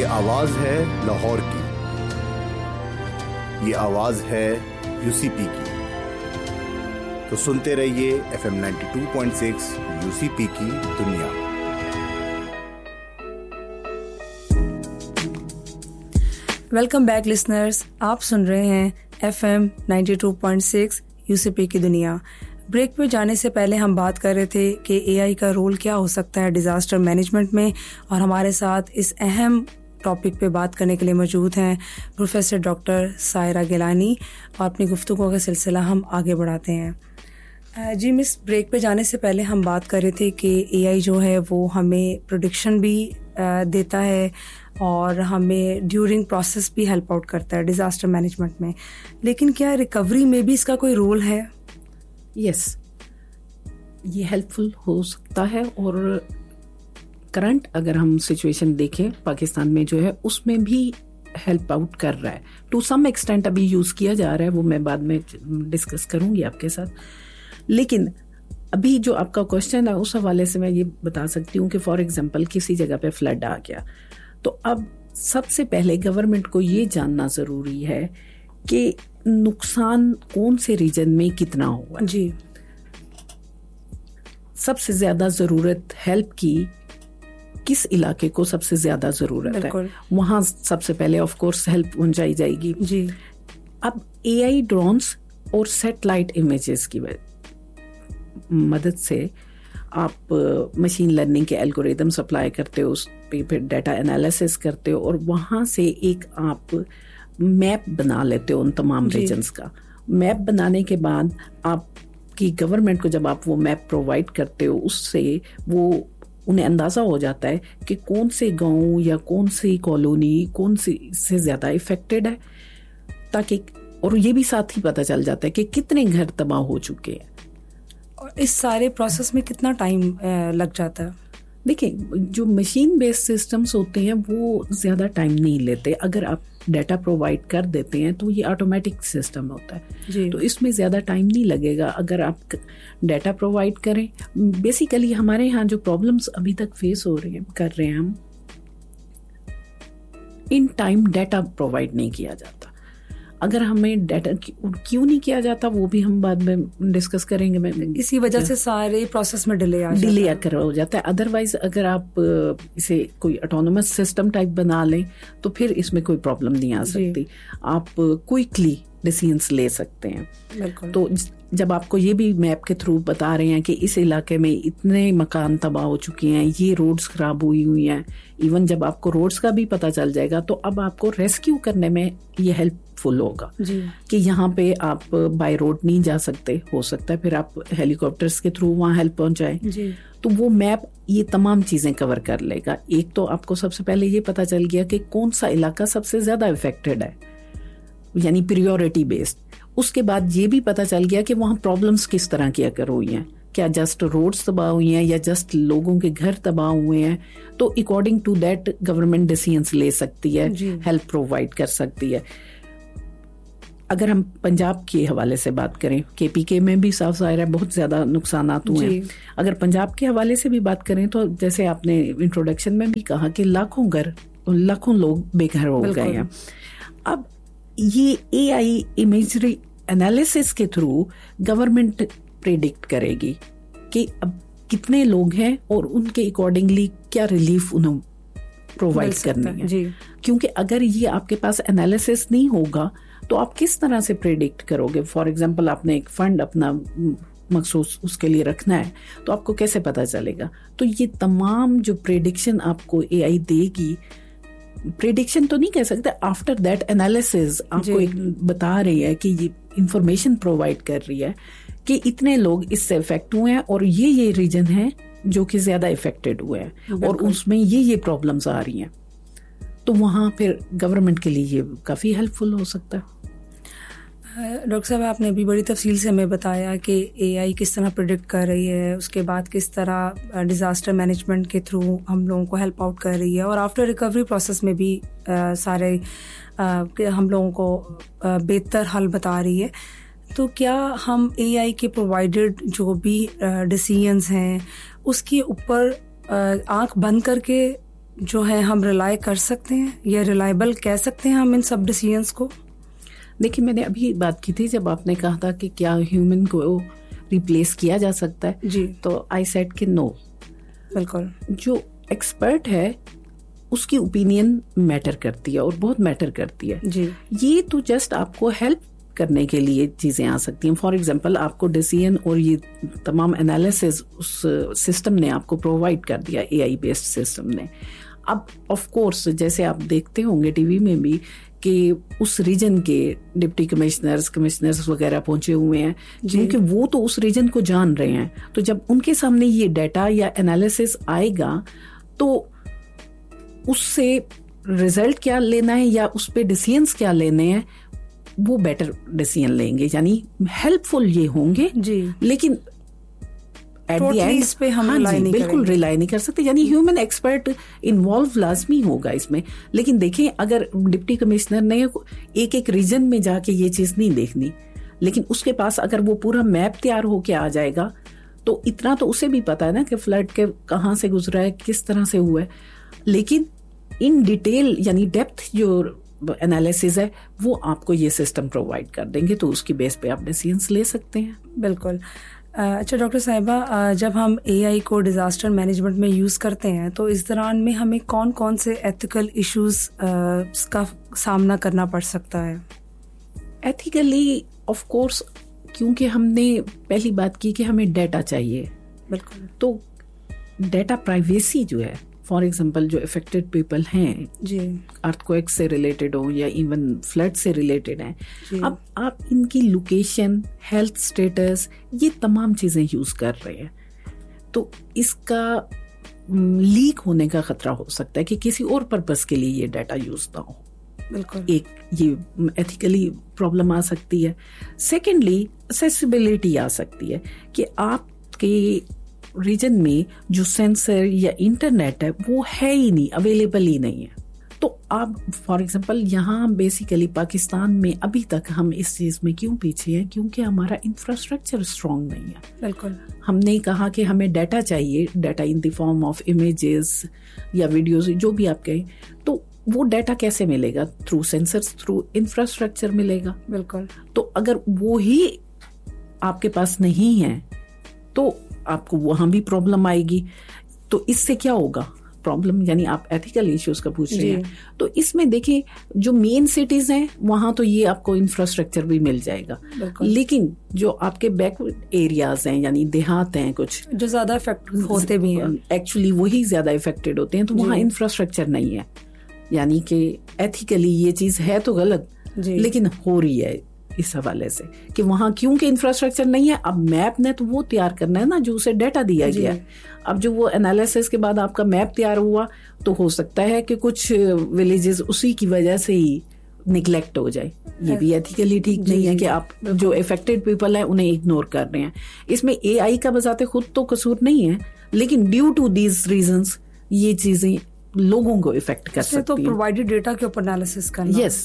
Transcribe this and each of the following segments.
ये आवाज है लाहौर की, ये आवाज है यूसीपी की। तो सुनते रहिए FM 92.6 यूसीपी की दुनिया। वेलकम बैक लिसनर्स, आप सुन रहे हैं FM 92.6 यूसीपी की दुनिया। ब्रेक पे जाने से पहले हम बात कर रहे थे कि एआई का रोल क्या हो सकता है डिज़ास्टर मैनेजमेंट में, और हमारे साथ इस अहम टॉपिक पे बात करने के लिए मौजूद हैं प्रोफेसर डॉक्टर सायरा गिलानी, और अपनी गुफ्तगू का सिलसिला हम आगे बढ़ाते हैं। जी मिस, ब्रेक पे जाने से पहले हम बात कर रहे थे कि एआई जो है वो हमें प्रेडिक्शन भी देता है और हमें ड्यूरिंग प्रोसेस भी हेल्प आउट करता है डिज़ास्टर मैनेजमेंट में, लेकिन क्या रिकवरी में भी इसका कोई रोल है? यस, ये हेल्पफुल हो सकता है। और करंट अगर हम सिचुएशन देखें पाकिस्तान में जो है उसमें भी हेल्प आउट कर रहा है टू सम एक्सटेंट। अभी यूज़ किया जा रहा है, वो मैं बाद में डिस्कस करूंगी आपके साथ। लेकिन अभी जो आपका क्वेश्चन है उस हवाले से मैं ये बता सकती हूँ कि फॉर एग्जांपल किसी जगह पे फ्लड आ गया, तो अब सबसे पहले गवर्नमेंट को ये जानना ज़रूरी है कि नुकसान कौन से रीजन में कितना हुआ। जी, सबसे ज़्यादा ज़रूरत हेल्प की किस इलाके को सबसे ज़्यादा ज़रूरत है, वहाँ सबसे पहले ऑफ कोर्स हेल्प पहुंचाई जाएगी। जी, अब एआई ड्रोन्स और सैटेलाइट इमेजेस की मदद से आप मशीन लर्निंग के एल्गोरिदम अप्लाई करते हो, उस पे फिर डाटा एनालिसिस करते हो और वहाँ से एक आप मैप बना लेते हो उन तमाम रीजन्स का। मैप बनाने के बाद आपकी गवर्नमेंट को जब आप वो मैप प्रोवाइड करते हो, उससे वो उन्हें अंदाज़ा हो जाता है कि कौन से गांव या कौन सी कॉलोनी कौन सी से ज़्यादा इफेक्टेड है, ताकि और ये भी साथ ही पता चल जाता है कि कितने घर तबाह हो चुके हैं। और इस सारे प्रोसेस में कितना टाइम लग जाता है? देखिए, जो मशीन बेस्ड सिस्टम्स होते हैं वो ज़्यादा टाइम नहीं लेते। अगर आप डाटा प्रोवाइड कर देते हैं तो ये ऑटोमेटिक सिस्टम होता है, तो इसमें ज़्यादा टाइम नहीं लगेगा अगर आप डाटा प्रोवाइड करें। बेसिकली हमारे यहाँ जो प्रॉब्लम्स अभी तक फेस हो रहे हैं कर रहे हैं हम, इन टाइम डाटा प्रोवाइड नहीं किया जाता। अगर हमें डाटा क्यों नहीं किया जाता वो भी हम बाद में डिस्कस करेंगे। मैं इसी वजह से सारे प्रोसेस में डिले कर हो जाता है। अदरवाइज अगर आप इसे कोई ऑटोनोमस सिस्टम टाइप बना लें तो फिर इसमें कोई प्रॉब्लम नहीं आ सकती, आप क्विकली डिसीजंस ले सकते हैं। तो जब आपको ये भी मैप के थ्रू बता रहे हैं कि इस इलाके में इतने मकान तबाह हो चुके हैं, ये रोड्स खराब हुई हैं, इवन जब आपको रोड्स का भी पता चल जाएगा तो अब आपको रेस्क्यू करने में ये हेल्पफुल होगा कि यहाँ पे आप बाय रोड नहीं जा सकते, हो सकता है फिर आप हेलीकॉप्टर्स के थ्रू वहाँ हेल्प पहुँचाएं। तो वो मैप ये तमाम चीज़ें कवर कर लेगा। एक तो आपको सबसे पहले ये पता चल गया कि कौन सा इलाका सबसे ज़्यादा इफेक्टेड है, यानी प्रियोरिटी बेस्ड। उसके बाद ये भी पता चल गया कि वहाँ प्रॉब्लम्स किस तरह की अगर हुई हैं, क्या जस्ट रोड्स तबाह हुई हैं या जस्ट लोगों के घर तबाह हुए हैं। तो according to that government decisions ले सकती है, हेल्प प्रोवाइड कर सकती है। अगर हम पंजाब के हवाले से बात करें, केपीके में भी साफ ज़ाहिर है बहुत ज़्यादा नुकसानात हुए हैं। अगर पंजाब के हवाले से भी बात करें तो जैसे आपने इंट्रोडक्शन में भी कहा कि लाखों लोग बेघर हो गए हैं। अब ये एआई इमेजरी एनालिसिस के थ्रू गवर्नमेंट प्रेडिक्ट करेगी कि अब कितने लोग हैं और उनके अकॉर्डिंगली क्या रिलीफ उन्हें प्रोवाइड करनी है। क्योंकि अगर ये आपके पास एनालिसिस नहीं होगा तो आप किस तरह से प्रेडिक्ट करोगे? फॉर एग्जांपल आपने एक फंड अपना मखसूस उसके लिए रखना है तो आपको कैसे पता चलेगा? तो ये तमाम जो प्रेडिक्शन आपको एआई देगी, प्रेडिक्शन तो नहीं कह सकते, आफ्टर दैट एनालिसिस आपको एक बता रही है कि ये इंफॉर्मेशन प्रोवाइड कर रही है कि इतने लोग इससे इफेक्ट हुए हैं और ये रीजन है जो कि ज्यादा इफेक्टेड हुए हैं और उसमें ये प्रॉब्लम्स आ रही हैं। तो वहाँ फिर गवर्नमेंट के लिए ये काफ़ी हेल्पफुल हो सकता है। डॉक्टर साहब, आपने अभी बड़ी तफसील से हमें बताया कि एआई किस तरह प्रेडिक्ट कर रही है, उसके बाद किस तरह डिज़ास्टर मैनेजमेंट के थ्रू हम लोगों को हेल्प आउट कर रही है और आफ्टर रिकवरी प्रोसेस में भी सारे हम लोगों को बेहतर हल बता रही है। तो क्या हम एआई के प्रोवाइडेड जो भी डिसीजंस हैं उसके ऊपर आंख बंद करके जो है हम रिलाई कर सकते हैं या रिलायबल कह सकते हैं हम इन सब डिसीजंस को? देखिए, मैंने अभी बात की थी जब आपने कहा था कि क्या ह्यूमन को रिप्लेस किया जा सकता है जी, तो आई सेड कि नो। बिल्कुल। जो एक्सपर्ट है उसकी ओपिनियन मैटर करती है और बहुत मैटर करती है जी। ये तो जस्ट आपको हेल्प करने के लिए चीजें आ सकती हैं। फॉर एग्जांपल, आपको डिसीजन और ये तमाम एनालिसिस उस सिस्टम ने आपको प्रोवाइड कर दिया, एआई बेस्ड सिस्टम ने। अब ऑफ कोर्स जैसे आप देखते होंगे टीवी में भी कि उस रीजन के डिप्टी कमिश्नर्स वगैरह पहुंचे हुए हैं, क्योंकि वो तो उस रीजन को जान रहे हैं। तो जब उनके सामने ये डाटा या एनालिसिस आएगा तो उससे रिजल्ट क्या लेना है या उस पे डिसीजंस क्या लेने हैं, वो बेटर डिसीजन लेंगे, यानी हेल्पफुल ये होंगे जी। लेकिन एट द एंड इस पे हम बिल्कुल रिलाई नहीं कर सकते, यानी ह्यूमन एक्सपर्ट इन्वॉल्व लाजमी होगा इसमें। लेकिन देखें, अगर डिप्टी कमिश्नर ने एक एक रीजन में जाके ये चीज नहीं देखनी, लेकिन उसके पास अगर वो पूरा मैप तैयार होके आ जाएगा तो इतना तो उसे भी पता है ना कि फ्लड के कहाँ से गुजरा है, किस तरह से हुआ है। लेकिन इन डिटेल यानी डेप्थ जो एनालिसिस है वो आपको ये सिस्टम प्रोवाइड कर देंगे, तो उसकी बेस पे आप डिसीजंस ले सकते हैं। बिल्कुल। अच्छा डॉक्टर साहिबा, जब हम एआई को डिजास्टर मैनेजमेंट में यूज करते हैं तो इस दौरान में हमें कौन कौन से एथिकल इश्यूज का सामना करना पड़ सकता है? एथिकली ऑफ कोर्स, क्योंकि हमने पहली बात की कि हमें डेटा चाहिए। बिल्कुल। तो डेटा प्राइवेसी जो है, फॉर एग्जाम्पल जो अफेक्टेड पीपल हैं जी, अर्थक्वेक से रिलेटेड हो या इवन फ्लड से रिलेटेड हैं, अब आप इनकी लोकेशन, हेल्थ स्टेटस, ये तमाम चीजें यूज कर रहे हैं, तो इसका लीक होने का खतरा हो सकता है कि किसी और पर्पस के लिए ये डाटा यूज ना हो। बिल्कुल। एक ये एथिकली प्रॉब्लम आ सकती है। सेकेंडली, एक्सेसिबिलिटी आ सकती है कि आपके रीजन में जो सेंसर या इंटरनेट है वो है ही नहीं, अवेलेबल ही नहीं है। तो आप फॉर एग्जांपल यहाँ बेसिकली पाकिस्तान में अभी तक हम इस चीज में क्यों पीछे हैं, क्योंकि हमारा इंफ्रास्ट्रक्चर स्ट्रांग नहीं है। बिल्कुल। हमने कहा कि हमें डाटा चाहिए, data in the form of images या वीडियोस, जो भी आप कहें, तो वो डाटा कैसे मिलेगा? थ्रू सेंसर्स, थ्रू इंफ्रास्ट्रक्चर मिलेगा। बिल्कुल। तो अगर वो ही आपके पास नहीं है तो आपको वहां भी प्रॉब्लम आएगी। तो इससे क्या होगा प्रॉब्लम, यानी आप एथिकल इश्यूज का पूछ रहे हैं, तो इसमें देखिए जो मेन सिटीज हैं वहां तो ये आपको इंफ्रास्ट्रक्चर भी मिल जाएगा, लेकिन जो आपके बैकवर्ड एरियाज हैं यानी देहात हैं, कुछ जो ज्यादा इफेक्ट होते भी हैं, एक्चुअली वही ज्यादा इफेक्टेड होते हैं, तो वहाँ इंफ्रास्ट्रक्चर नहीं है। यानी कि एथिकली ये चीज है तो गलत, लेकिन हो रही है इस हवाले से कि वहां क्योंकि इंफ्रास्ट्रक्चर नहीं है। अब मैप ने तो वो तैयार करना है ना जो उसे डाटा दिया गया है। अब जो वो एनालिसिस के बाद आपका मैप तैयार हुआ तो हो सकता है कि कुछ विलेजेस उसी की वजह से ही निग्लेक्ट हो जाए। ये भी एथिकली ठीक नहीं है कि आप जो इफेक्टेड पीपल है उन्हें इग्नोर कर रहे हैं। इसमें एआई का बजाते खुद तो कसूर नहीं है, लेकिन ड्यू टू दीज रीजंस ये चीजें लोगों को इफेक्ट कर सकती तो प्रोवाइडेड डेटा के ऊपर एनालिसिस करना। यस।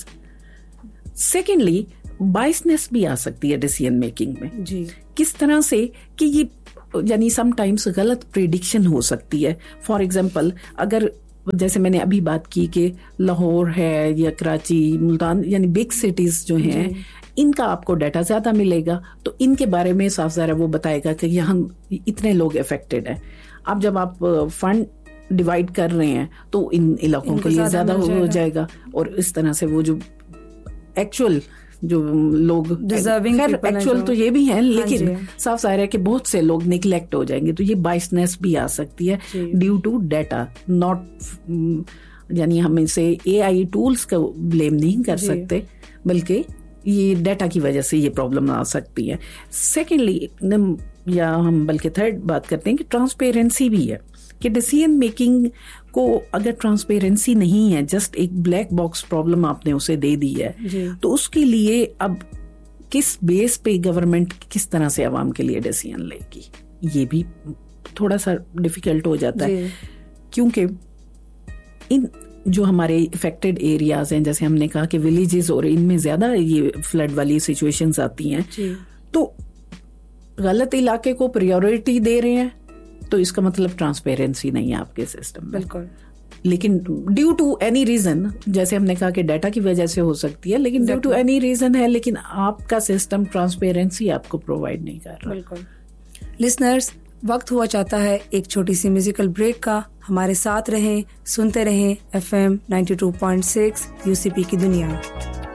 सेकेंडली, बायसनेस भी आ सकती है डिसीजन मेकिंग में जी। किस तरह से कि ये यानी समटाइम्स गलत प्रेडिक्शन हो सकती है। फॉर एग्जांपल, अगर जैसे मैंने अभी बात की कि लाहौर है या कराची, मुल्तान, यानी बिग सिटीज जो हैं, इनका आपको डाटा ज्यादा मिलेगा, तो इनके बारे में साफ ज़ाहिर वो बताएगा कि यहाँ इतने लोग अफेक्टेड हैं। अब जब आप फंड डिवाइड कर रहे हैं तो इन इलाकों के लिए ज्यादा हो जाएगा, और इस तरह से वो जो एक्चुअल जो लोग डिजर्विंग एक्चुअल तो ये भी हैं, लेकिन साफ जाहिर है कि बहुत से लोग निग्लेक्ट हो जाएंगे। तो ये बायसनेस भी आ सकती है ड्यू टू डाटा, नॉट यानी हम इसे एआई टूल्स का ब्लेम नहीं कर सकते, बल्कि ये डाटा की वजह से ये प्रॉब्लम आ सकती है। सेकेंडली, या हम बल्कि थर्ड बात करते हैं कि ट्रांसपेरेंसी भी है, कि डिसीजन मेकिंग को अगर ट्रांसपेरेंसी नहीं है, जस्ट एक ब्लैक बॉक्स प्रॉब्लम आपने उसे दे दी है, तो उसके लिए अब किस बेस पे गवर्नमेंट किस तरह से आवाम के लिए डिसीजन लेगी, ये भी थोड़ा सा डिफिकल्ट हो जाता है। क्योंकि इन जो हमारे इफेक्टेड एरियाज हैं, जैसे हमने कहा कि विलेजेस और इनमें ज्यादा ये फ्लड वाली सिचुएशंस आती हैं, तो गलत इलाके को प्रायोरिटी दे रहे हैं, तो इसका मतलब ट्रांसपेरेंसी नहीं है आपके सिस्टम में। बिल्कुल। लेकिन ड्यू टू एनी रीजन, जैसे हमने कहा कि डाटा की वजह से हो सकती है, लेकिन ड्यू टू एनी रीजन है, लेकिन आपका सिस्टम ट्रांसपेरेंसी आपको प्रोवाइड नहीं कर रहा। बिल्कुल। लिसनर्स, वक्त हुआ चाहता है एक छोटी सी म्यूजिकल ब्रेक का। हमारे साथ रहें, सुनते रहें FM 92.6 UCP की दुनिया।